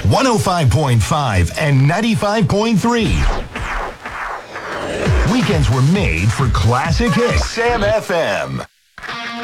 105.5 and 95.3. Weekends were made for classic hits. Sam FM.